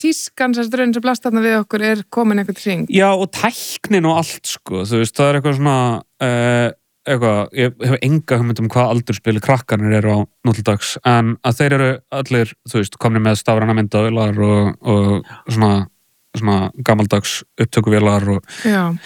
tískan sem dröðin sem blast þarna við okkur komin einhvern hring. Já, og tæknin og allt, sko, þú veist, það eitthvað svona, ég hef enga hugmynd hvað aldurspili krakkarnir eru á nútildags, en að þeir eru allir, þú veist, komnir með stafræna myndavélar og svona gamaldags upptökuvélar og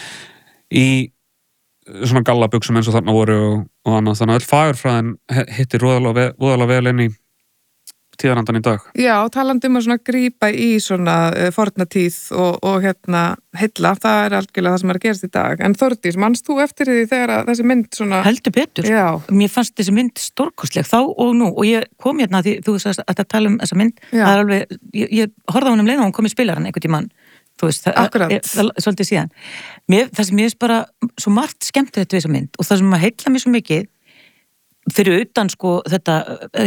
í svona gallabuxum eins og þarna voru og annað, þannig að öll fagurfræðin hittir voðalega vel inn í tíðarandan í dag. Já, talandi að svona grípa í svona forna tíð og heilla, það algjörlega það sem að gerast í dag. En Þórdís, manst þú eftir því þegar þessi mynd svona... Heldur betur. Já. Mér fannst þessi mynd stórkostleg þá og nú og ég kom því þú sagðist að tala þessa mynd. Já. Það alveg, ég horfði á honum leið og hún kom í spilarann einhvern tímann. Þú veist, það svolítið síðan. Það sem ég veist bara svo margt skemmtilegt við þessa mynd og það sem að heilla mér svo mikið fyrir utan sko þetta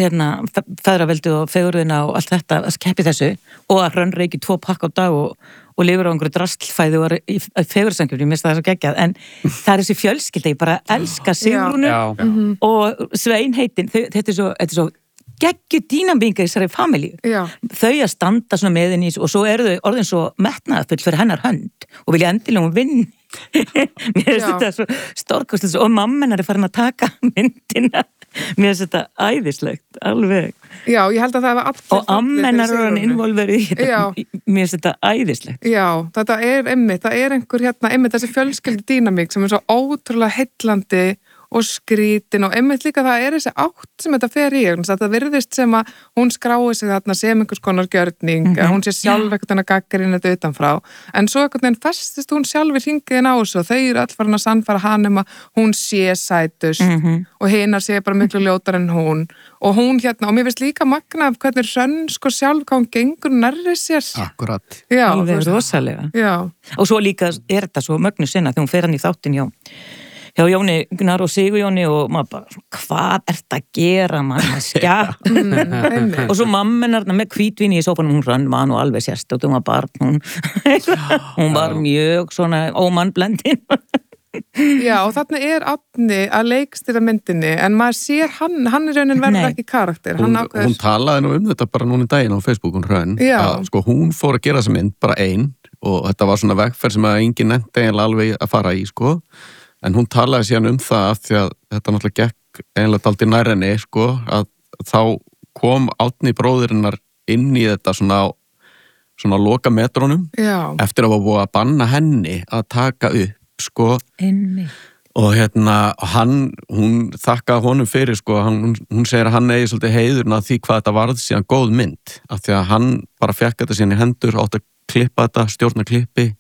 feðraveldi og fegurðina og allt þetta að skeppi þessu og að Hrönn reiki 2 pakka á dag og lifur á einhverju drastlfæði og í fegurðsangjöfni, mér finnst það svo geggjað en það þessi fjölskylda, ég bara elska Sigrúnu og Svein heitin, þetta er svo geggju dýnambinga í þessari familju. Þau að standa svona með henni og svo eru þau orðin svo metnaðarfull fyrir hennar hönd og vilja endilega vinn. Mér finnst þetta svo stórkostlegt og mammenar farin að taka myndina. Mér finnst þetta æðislegt, alveg. Já, ég held að það var allir... Og ammennar eru hann involverið í þetta. Mér finnst þetta æðislegt. Já, þetta einmitt, það einhver einmitt þessi fjölskyldu dýnamík sem svo ótrúlega heillandi og skrítin og einmitt líka það þessi átt sem þetta fer í, þetta virðist sem að hún skrái sig þarna sem einhvers konar gjörning, að hún sé sjálf einhvern að gaggarinn þetta utanfrá, en svo einhvern veginn festist hún sjálf í hringiðin á þessu og þau eru öll farin að sannfæra hann að hún sé sætust og hinar sé bara miklu ljótar en hún og hún og mér finnst líka magna af hvernig Hrönn sko sjálf hvað hún gengur nærri sér. Akkurat. Já, alveg rosalega. Já. Og svo líka þetta svo mögnu sinna þegar hún fer hann í þáttin hjá Jóni Gunnar og Sigurjóni og maður bara, hvað ert að gera manneskja? Og svo mammenar með hvítvíni í sófanum, hún Hrönn var nú alveg sérstætt og hún var barn, hún var mjög svona ómannblendin. Já, og þarna Árni að leikstýra myndinni, en maður sér hann raunin verður ekki karakter. Hún talaði nú þetta bara núna í daginn á Facebook, hún Hrönn, að sko hún fór að gera þessa mynd bara ein og þetta var svona vegferð sem að enginn nefndi eiginlega alveg að fara í, sko. En hún talaði síðan það af því að þetta náttúrulega gekk eiginlega dálítið nær henni, sko, að þá kom Árni bróðurinnar inn í þetta svona loka metrónum eftir að búið að banna henni að taka upp, sko. Og hún þakkaði honum fyrir, sko, hún segir að hann eigi svolítið heiðurinn að því hvað þetta varð síðan góð mynd, af því að hann bara fekk þetta síðan í hendur, átt að klippa þetta, stjórna klippi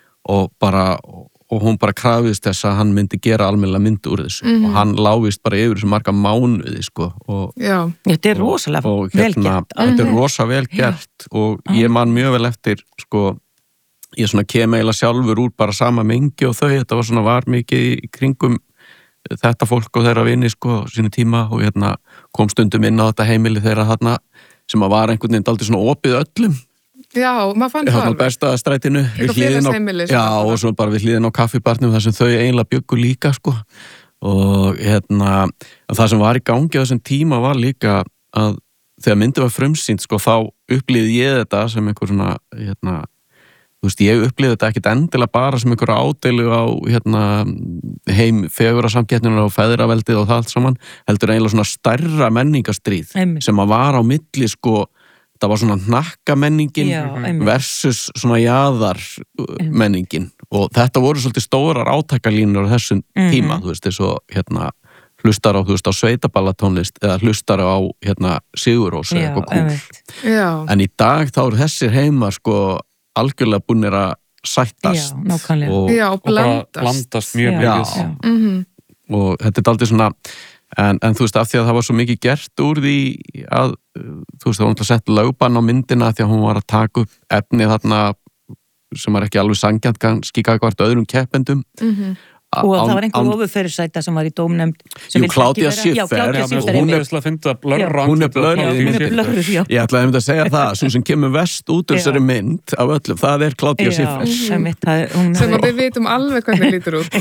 og hún bara krafist þess að hann myndi gera almennilega mynd úr þessu og hann lágist bara yfir þessu marga mánuði, sko. Þetta er rosalega vel gert. Þetta er rosalega vel gert og ég man mjög vel eftir, sko, ég svona kem eiginlega sjálfur úr bara sama mengi og þetta var mikið í kringum þetta fólk og þeirra vini, sko, sínu tíma og kom stundum inn á þetta heimili þeirra þarna sem að var einhvern veginn dálítið svona opið öllum. Já, maður fann það alveg. Bestaðastrætinu. Já, og svo bara við hliðin á kaffibarnum þar sem þau eiginlega bjuggu líka, sko. Og það sem var í gangi á þessum tíma var líka að þegar myndið var frumsýnt, sko, þá upplýði ég þetta sem einhver svona, þú veist, ég upplýði þetta ekkit endilega bara sem einhver ádeilu á, heim fegurðarsamkeppnina og feðraveldið og það allt saman, heldur eiginlega svona stærra menningastríð sem að var á milli, sko. Það var svona hnakkamenningin versus svona jaðarmenningin og þetta voru svolítið stórar átakalínur á þessum tíma, þú veist, þess að hlustar á, þú veist, á sveitaballatónlist eða hlustar á, Sigurrós eða eitthvað kúl. En í dag þá eru þessir heimar, sko, algjörlega búnir að sættast og blandast mjög mikið. Og þetta er aldrei svona En þú veist, af því að það var svo mikið gert úr því að, þú veist, það var náttúrulega sett lögbann á myndina því að hún var að taka upp efni þarna sem var ekki alveg sanngjarnt kannski gagnvart öðrum keppendum Og það var einhver ofurfyrirsæta sem var í dómnefnd. Jú, Claudia Schiffer, hún er blörruð. Ég ætlaði að segja það, sem kemur verst út úr þessari mynd af öllum, það er Claudia Schiffer. Sem að við vitum alveg hvernig lítur út.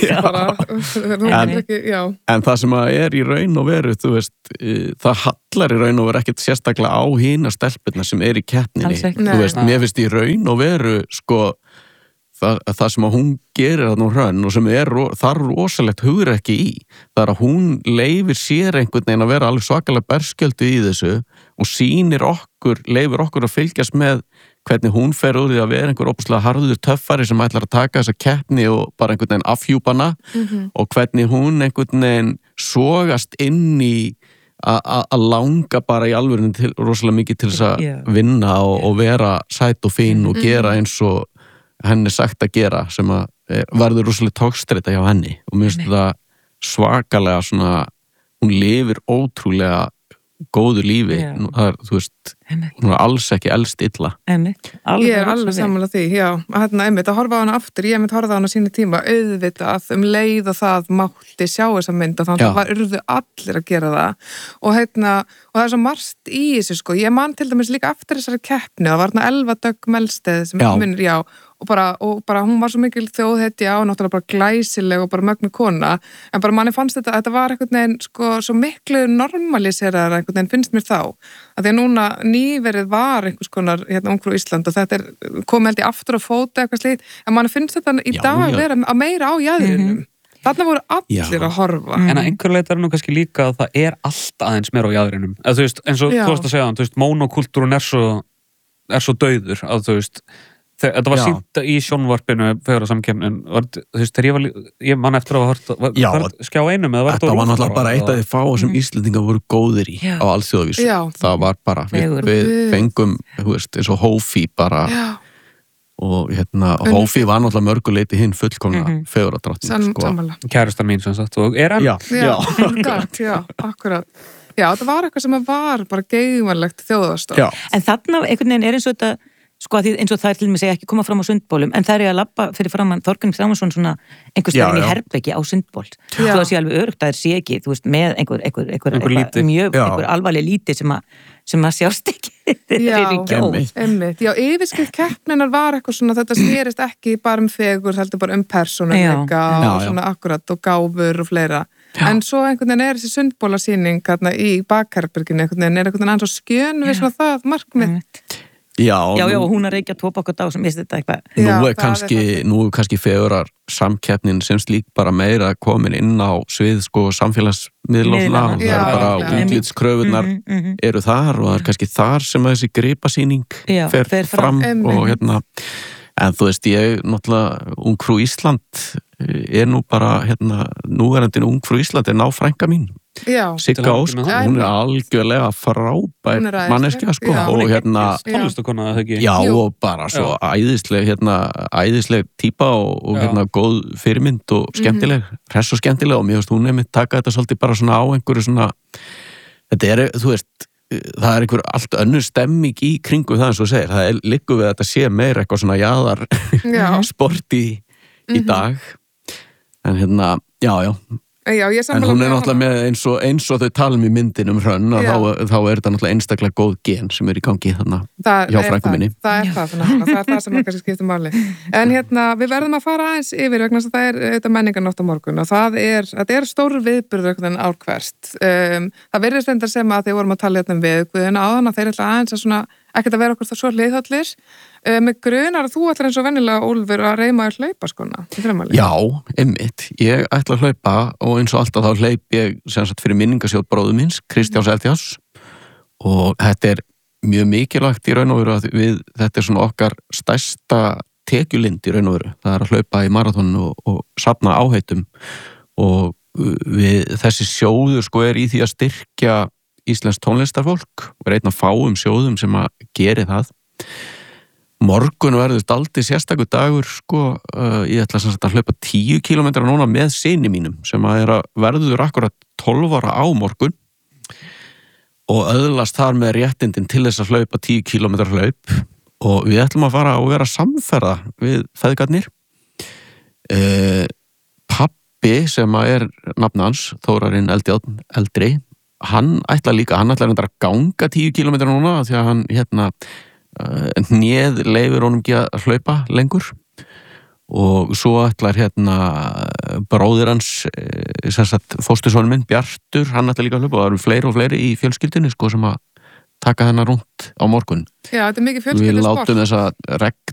En það sem er í raun og veru, þú veist, það hallar í raun og veru ekkert sérstaklega á hina stelpurnar sem er í keppninni. Þú veist, mér finnst í raun og veru, sko, það sem að hún gerir þarna Hrönn og sem þar rosalegt hugrekki í, það er að hún leifir sér einhvern veginn að vera alveg svakalega berskjöldu í þessu og leifir okkur að fylgjast með hvernig hún fer úr því að vera einhver óbúslega harður töffari sem ætlar að taka þessa keppni og bara einhvern veginn afhjúpana og hvernig hún einhvern veginn sogast inn í að langa bara í alvörinu rosalega mikið til þess að vinna og vera sæt og fín og gera eins og henni sagt að gera sem að verður rosalega tókstreita hjá henni og mér finnst það svakalega svona, hún lifir ótrúlega góðu lífi, þú veist hún er alls ekki elst illa. Ég er alveg sammála því, já að horfa á hana aftur, ég horfa á hana sínu tíma auðvitað leið og það mátti sjá þessa mynd og þannig að urðu allir að gera það og það er svo margt í þessu sko, ég man til dæmis líka eftir þessari keppni, það var Elva Dögg Melsteð sem minnir, og bara hún var svo mikil þjóðhetja og náttúrulega bara glæsileg og bara mögnu kona, en bara manni fannst þetta var einhvern veginn sko svo miklu normaliseraðar einhvern veginn finnst mér þá, að því að núna nýverið var einhvers konar Ungfrú Ísland og þetta komið held ég aftur á fóti eitthvað slíkt, en manni finnst þetta í dag vera að meira á jaðrinum. Þarna voru allir að horfa. En að einhver leita nú kannski líka að það er allt aðeins meira á jaðrinum. Þú veist, eins og þú veist að segja, þú veist, mónokultúrun er svo dauður að þú veist, þetta var sýnt í sjónvarpinu fyrir samkeppnin, þú veist, þegar ég man eftir að hafa skjá einum eða þetta var náttúrulega bara eitt af því fáa sem Íslendingar voru góðir í á alþjóðavísu. Það var bara, við fengum, þú veist, eins og Hófí bara og Hófí var náttúrulega mörguleiti hinn fullkomna fegurðardrottning sko. Kærastan mín sem sagt og er enn akkurat það var eitthvað sem var bara geigvanlegt þjóðarstolt. En þarna einhvern veginn er eins og þetta sko að því eins og það til mig segja ekki koma fram á Sundbólum en það er að labba fyrir framann Þorgerður Þráinsson svona einhvers veginn í herbergi á Sundból svo það sé alveg örugt að það sé ekki þú veist með einhver alvarleg líti sem að sjást ekki yfirskrift keppninar var eitthvað svona þetta snerist ekki bara fegur heldur bara persónuleika og svona akkurat og gáfur og fleira en svo einhvern veginn er þessi Sundbólasýning í bakherberginu einhvern veginn er einhvern veginn svo skjön við svona það markmið Já, hún að reykja tvo baka á sem misti þetta eitthvað. Nú er kannski fegurar samkeppnin sem slík bara meira komin inn á svið sko samfélagsmiðla og það er bara útlitskröfunar eru þar og það er kannski þar sem að þessi gripasýning fer fram og en þú veist ég náttúrulega Ungfrú Ísland er nú bara núverandi Ungfrú Ísland er náfrænka mín Sigga Ósk, hún er algjörlega frábær manneskja sko og tónlistakona það ekki og bara svo æðisleg típa og góð fyrirmynd og skemmtileg hress og skemmtileg og mér finnst hún einmitt taka þetta svolítið bara svona á einhverju svona þetta er, þú veist það er einhver allt önnur stemming í kringu það eins og segir, það liggur við að þetta sé meira eitthvað svona jaðar sport í dag en en hún er náttúrulega með eins og þau tala í myndin Hrönn þá er þetta náttúrulega einstaklega góð gen sem er í gangi þarna hjá frænku minni. Það er það sem kannski skiptir máli. En við verðum að fara aðeins yfir vegna þess að það er auðvitað menningarnótt á morgun og það er stór viðburður árhverst. Það virðist reyndar sem að þeir vorum að tala við Guðuna áðan að þeir ætla aðeins að svona ekkert að vera okkur það svo liðhallir með grunar að þú ætlar eins og venjulega Úlfur að reyma að hlaupa skona Já, einmitt, ég ætla að hlaupa og eins og alltaf þá hleyp ég sem sagt fyrir minningasjóð bróður minns Kristjáns Eldjárs og þetta er mjög mikilvægt í raun og veru að þetta er svona okkar stærsta tekjulind í raun og veru það er að hlaupa í marathonu og safna áheitum og þessi sjóður sko er í því að styrkja íslenskt tónlistarfólk og er einn af fáum sjóðum sem að geri það. Morgun verður dálítið sérstakur dagur sko, ég ætla að hlaupa 10 kilometra núna með syni mínum sem að verður akkurat 12 ára á morgun og öðlast þar með réttindin til þess að hlaupa 10 kilometra hlaup og við ætlum að fara og vera samferða við feðgarnir. Pabbi Bubbi sem er nafn hans, Þórarinn eldri, hann ætlar að ganga 10 kilometra núna því að hann hnéð leifir honum ekki að hlaupa lengur og svo ætlar bróðir hans fóstursonur minn, Bjartur, hann ætlar líka að hlaupa og það eru fleiri og fleiri í fjölskyldunni sko sem að taka þennan rúnt á morgun. Já, þetta er mikið fjölskyldusport. Við látum þessa